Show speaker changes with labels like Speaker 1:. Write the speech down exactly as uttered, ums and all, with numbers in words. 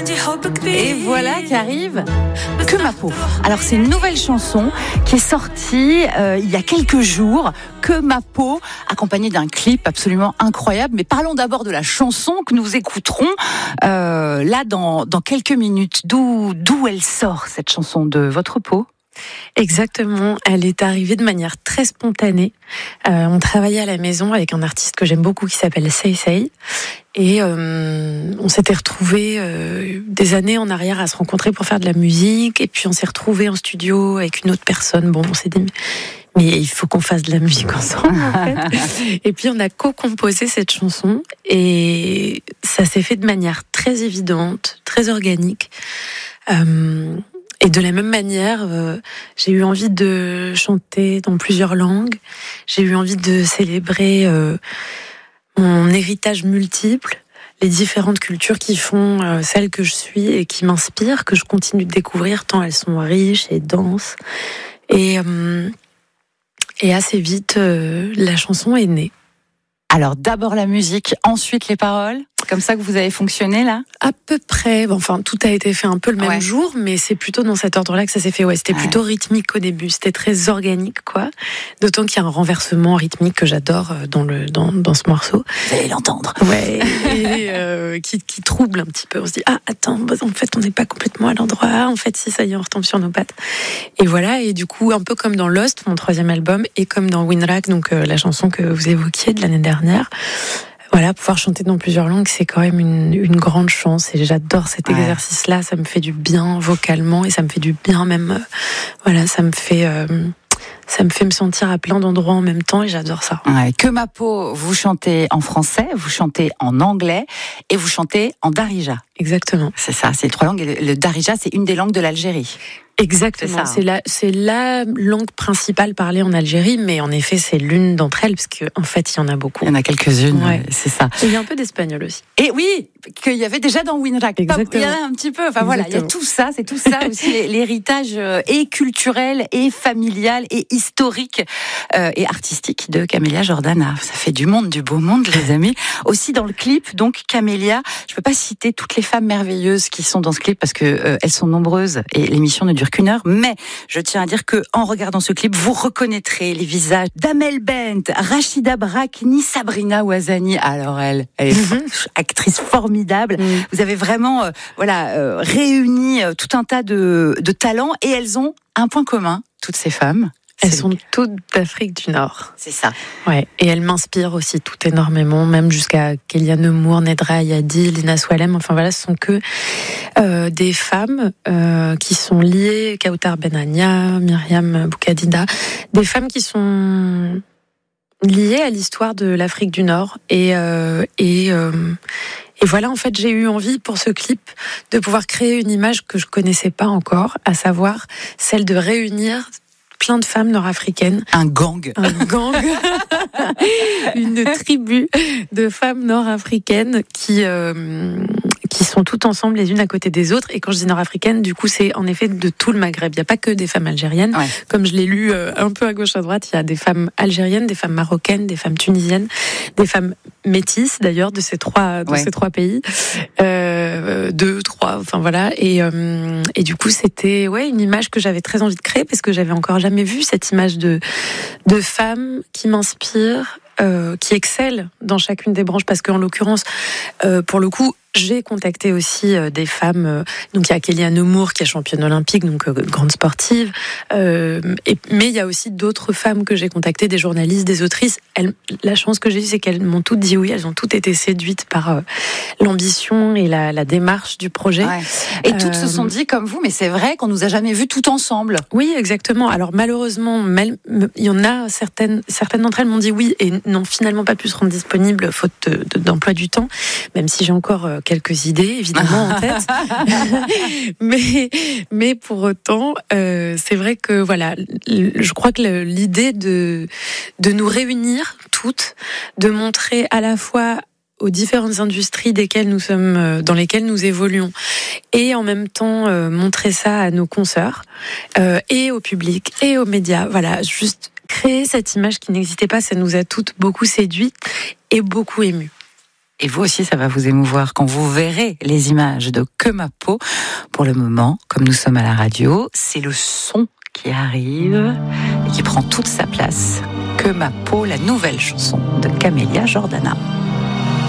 Speaker 1: Et voilà qu'arrive Que ma peau. Alors c'est une nouvelle chanson qui est sortie euh, il y a quelques jours, Que ma peau, accompagnée d'un clip absolument incroyable. Mais parlons d'abord de la chanson que nous écouterons euh, là dans, dans quelques minutes. D'où, d'où elle sort cette chanson, de votre peau?
Speaker 2: Exactement, elle est arrivée de manière très spontanée. Euh, on travaillait à la maison avec un artiste que j'aime beaucoup qui s'appelle Say Say. Et euh, on s'était retrouvés euh, des années en arrière à se rencontrer pour faire de la musique. Et puis on s'est retrouvés en studio avec une autre personne. Bon, on s'est dit, mais, mais il faut qu'on fasse de la musique ensemble, en fait. Et puis on a co-composé cette chanson. Et ça s'est fait de manière très évidente, très organique. Euh, Et de la même manière, euh, j'ai eu envie de chanter dans plusieurs langues. J'ai eu envie de célébrer euh, mon héritage multiple, les différentes cultures qui font euh, celle que je suis et qui m'inspirent, que je continue de découvrir tant elles sont riches et denses. Et, euh, et assez vite, euh, la chanson est née.
Speaker 1: Alors d'abord la musique, ensuite les paroles. Comme ça que vous avez fonctionné là?
Speaker 2: À peu près. Enfin, tout a été fait un peu le même
Speaker 1: ouais.
Speaker 2: jour, mais c'est plutôt dans cet ordre-là que ça s'est fait. Ouais, c'était ouais. plutôt rythmique au début. C'était très organique, quoi. D'autant qu'il y a un renversement rythmique que j'adore dans le dans dans ce morceau.
Speaker 1: Vous allez l'entendre.
Speaker 2: Ouais. Et euh, qui qui trouble un petit peu. On se dit ah attends, bah, en fait on n'est pas complètement à l'endroit. En fait si ça y est, on retombe sur nos pattes. Et voilà. Et du coup un peu comme dans Lost, mon troisième album, et comme dans Winrack, donc euh, la chanson que vous évoquiez de l'année dernière. Voilà, pouvoir chanter dans plusieurs langues, c'est quand même une, une grande chance et j'adore cet ouais. exercice-là. Ça me fait du bien vocalement et ça me fait du bien même. Euh, voilà, ça me fait, euh, ça me fait me sentir à plein d'endroits en même temps et j'adore ça.
Speaker 1: Ouais. Que ma peau, vous chantez en français, vous chantez en anglais et vous chantez en darija.
Speaker 2: Exactement.
Speaker 1: C'est ça, c'est les trois langues. Et le darija, c'est une des langues de l'Algérie.
Speaker 2: Exactement, c'est, c'est, la, c'est la langue principale parlée en Algérie, mais en effet, c'est l'une d'entre elles, parce qu'en fait, il y en a beaucoup.
Speaker 1: Il y en a quelques-unes, ouais. c'est ça.
Speaker 2: Et il y a un peu d'espagnol aussi.
Speaker 1: Et oui, qu'il y avait déjà dans Winrack.
Speaker 2: Exactement.
Speaker 1: Il y en a un petit peu, enfin voilà, il y a tout ça, c'est tout ça aussi, l'héritage et culturel, et familial, et historique, euh, et artistique de Camélia Jordana. Ça fait du monde, du beau monde, les amis. Aussi dans le clip, donc, Camélia, je peux pas citer toutes les femmes merveilleuses qui sont dans ce clip, parce que euh, elles sont nombreuses, et l'émission ne dure qu'une heure, mais je tiens à dire que en regardant ce clip, vous reconnaîtrez les visages d'Amel Bent, Rachida Brakni, Sabrina Ouazani. Alors elle, elle est mm-hmm. actrice formidable. Mm. Vous avez vraiment, euh, voilà, euh, réuni euh, tout un tas de, de talents et elles ont un point commun, toutes ces femmes.
Speaker 2: Elles sont toutes d'Afrique du Nord.
Speaker 1: C'est ça.
Speaker 2: Ouais. Et elles m'inspirent aussi toutes énormément, même jusqu'à Kélia Nemour, Nedra Yadi, Lina Swalem. Enfin voilà, ce sont que euh, des femmes euh, qui sont liées, Kautar Benania, Myriam Boukadida, des femmes qui sont liées à l'histoire de l'Afrique du Nord. Et, euh, et, euh, et voilà, en fait, j'ai eu envie pour ce clip de pouvoir créer une image que je connaissais pas encore, à savoir celle de réunir plein de femmes nord-africaines.
Speaker 1: Un gang.
Speaker 2: Un gang. Une tribu de femmes nord-africaines qui, euh, qui sont toutes ensemble les unes à côté des autres. Et quand je dis nord-africaines, du coup, c'est en effet de tout le Maghreb. Il n'y a pas que des femmes algériennes. Ouais. Comme je l'ai lu euh, un peu à gauche à droite, il y a des femmes algériennes, des femmes marocaines, des femmes tunisiennes, des femmes métisses d'ailleurs de ces trois, de ouais. ces trois pays. Euh, deux, trois, enfin voilà. Et, euh, et du coup, c'était ouais, une image que j'avais très envie de créer parce que j'avais encore jamais vu cette image de, de femmes qui m'inspirent, euh, qui excellent dans chacune des branches. Parce qu'en l'occurrence, euh, pour le coup, j'ai contacté aussi euh, des femmes. Euh, donc il y a Kélia Nemour qui est championne olympique, donc euh, grande sportive. Euh, et, mais il y a aussi d'autres femmes que j'ai contactées, des journalistes, des autrices. Elles, la chance que j'ai eue, c'est qu'elles m'ont toutes dit oui. Elles ont toutes été séduites par euh, l'ambition et la, la démarche du projet.
Speaker 1: Ouais. Et toutes euh, se sont dit comme vous, mais c'est vrai qu'on nous a jamais vues toutes ensemble.
Speaker 2: Oui, exactement. Alors malheureusement, mal, il y en a certaines, certaines d'entre elles m'ont dit oui et n'ont finalement pas pu se rendre disponibles faute de, de, d'emploi du temps. Même si j'ai encore euh, quelques idées, évidemment, en tête. mais, mais pour autant, euh, c'est vrai que, voilà, je crois que l'idée de, de nous réunir toutes, de montrer à la fois aux différentes industries desquelles nous sommes, dans lesquelles nous évoluons, et en même temps euh, montrer ça à nos consoeurs, euh, et au public, et aux médias. Voilà, juste créer cette image qui n'existait pas, ça nous a toutes beaucoup séduites et beaucoup émues.
Speaker 1: Et vous aussi, ça va vous émouvoir quand vous verrez les images de Que ma peau. Pour le moment, comme nous sommes à la radio, c'est le son qui arrive et qui prend toute sa place. Que ma peau, la nouvelle chanson de Camélia Jordana.